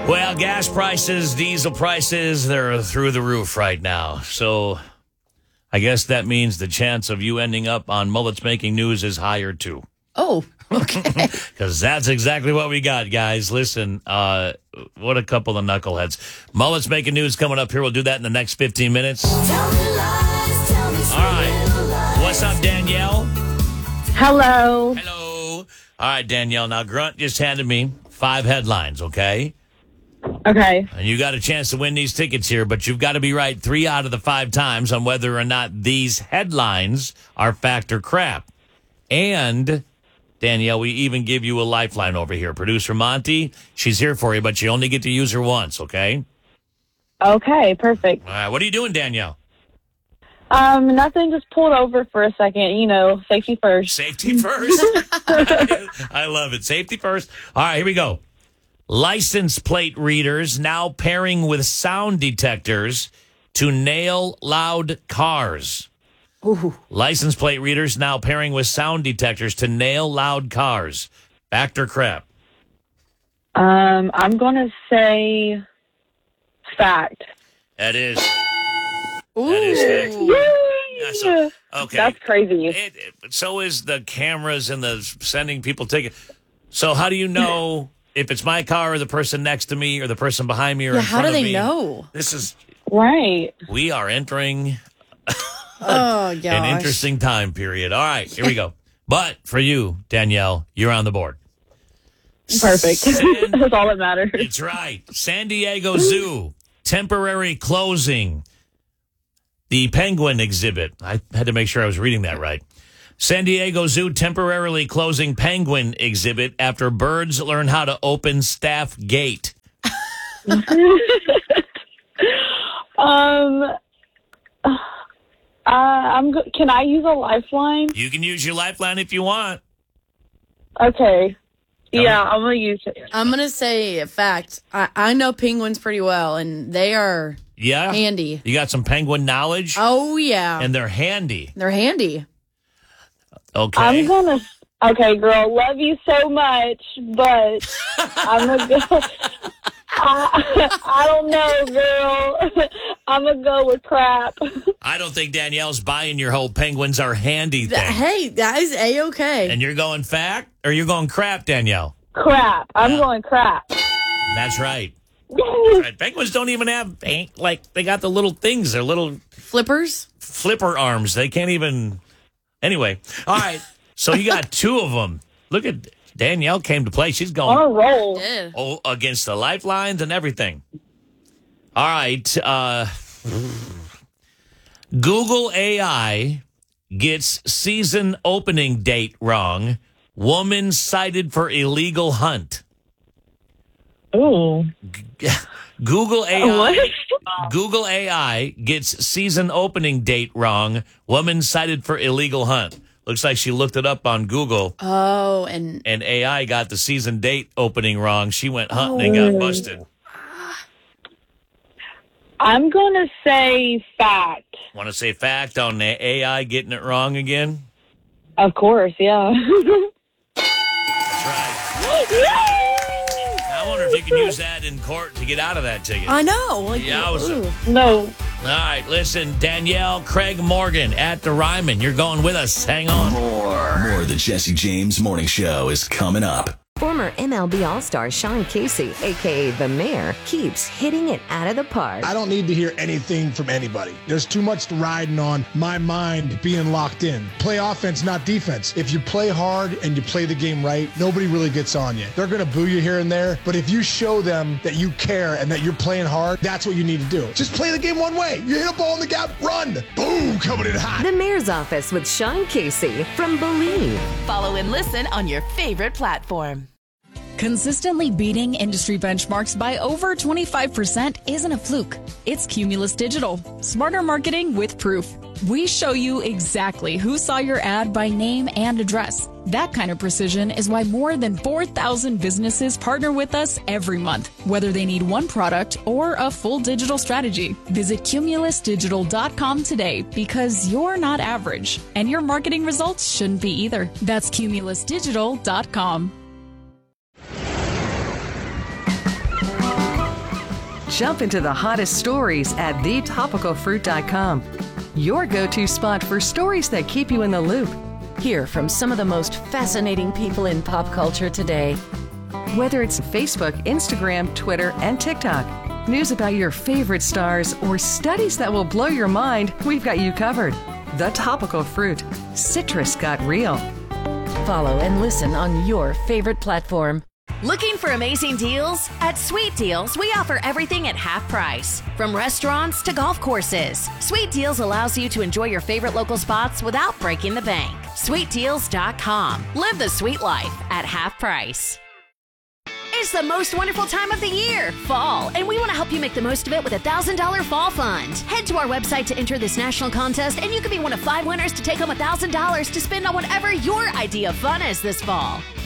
Well, gas prices, diesel prices, they're through the roof right now. So I guess that means the chance of you ending up on Mullets Making News is higher, too. Oh, okay. Because that's exactly what we got, guys. Listen, what a couple of knuckleheads. Mullets Making News coming up here. We'll do that in the next 15 minutes. All right. What's up, Danielle? Hello. Hello. All right, Danielle. Now, Grunt just handed me 5 headlines, okay? Okay. And you got a chance to win these tickets here, but you've got to be right 3 out of the 5 times on whether or not these headlines are fact or crap. And, Danielle, we even give you a lifeline over here. Producer Monty, she's here for you, but you only get to use her once, okay? Okay, perfect. All right, what are you doing, Danielle? Nothing, just pulled over for a second, safety first. Safety first. I love it. Safety first. All right, here we go. License plate readers now pairing with sound detectors to nail loud cars. Ooh. License plate readers now pairing with sound detectors to nail loud cars. Fact or crap? I'm going to say fact. That is. Ooh. That is fact. Yeah, so, okay. That's crazy. So is the cameras and the sending people tickets. So how do you know if it's my car or the person next to me or the person behind me or in how front do of they me? know? This is. Right. We are entering Oh, gosh. an interesting time period. All right, here we go. But for you, Danielle, you're on the board. Perfect. That's all that matters. It's right. San Diego Zoo, temporary closing. The penguin exhibit. I had to make sure I was reading that right. San Diego Zoo temporarily closing penguin exhibit after birds learn how to open staff gate. Can I use a lifeline? You can use your lifeline if you want. Okay. Yeah, I'm going to use it. I'm going to say a fact. I know penguins pretty well, and they are Yeah? handy. You got some penguin knowledge? Oh, yeah. And they're handy. They're handy. Okay. Okay, girl, love you so much, but I'm going to go. I don't know, girl. I'm going to go with crap. I don't think Danielle's buying your whole penguins are handy thing. Hey, that is A-okay. And you're going fact or you're going crap, Danielle? Crap. I'm going crap. That's right. That's right. Penguins don't even have, they got the little things. They're little Flippers? flipper arms. They can't even. Anyway. All right. So you got 2 of them. Look at Danielle came to play. She's going On a roll. Yeah. against the lifelines and everything. All right. Google AI gets season opening date wrong. Woman cited for illegal hunt. Ooh. Google AI. What? Google AI gets season opening date wrong. Woman cited for illegal hunt. Looks like she looked it up on Google. Oh, and AI got the season date opening wrong. She went hunting and got busted. I'm going to say fact. Want to say fact on the AI getting it wrong again? Of course, yeah. That's right. I wonder if you can use that in court to get out of that ticket. I know. Like, Yowza. ooh. No. All right, listen, Danielle, Craig Morgan at the Ryman. You're going with us. Hang on. More of the Jesse James Morning Show is coming up. Former MLB All-Star Sean Casey, a.k.a. The Mayor, keeps hitting it out of the park. I don't need to hear anything from anybody. There's too much riding on my mind being locked in. Play offense, not defense. If you play hard and you play the game right, nobody really gets on you. They're going to boo you here and there, but if you show them that you care and that you're playing hard, that's what you need to do. Just play the game one way. You hit a ball in the gap, run. Boom, coming in hot. The Mayor's Office with Sean Casey from Believe. Follow and listen on your favorite platform. Consistently beating industry benchmarks by over 25% isn't a fluke. It's Cumulus Digital. Smarter marketing with proof. We show you exactly who saw your ad by name and address. That kind of precision is why more than 4,000 businesses partner with us every month, whether they need one product or a full digital strategy. Visit cumulusdigital.com today because you're not average, and your marketing results shouldn't be either. That's cumulusdigital.com. Jump into the hottest stories at thetopicalfruit.com. Your go-to spot for stories that keep you in the loop. Hear from some of the most fascinating people in pop culture today. Whether it's Facebook, Instagram, Twitter, and TikTok, news about your favorite stars, or studies that will blow your mind, we've got you covered. The Topical Fruit. Citrus got real. Follow and listen on your favorite platform. Looking for amazing deals? At Sweet Deals, we offer everything at half price. From restaurants to golf courses, Sweet Deals allows you to enjoy your favorite local spots without breaking the bank. SweetDeals.com. Live the sweet life at half price. It's the most wonderful time of the year, fall, and we want to help you make the most of it with a $1,000 fall fund. Head to our website to enter this national contest, and you could be one of 5 winners to take home $1,000 to spend on whatever your idea of fun is this fall.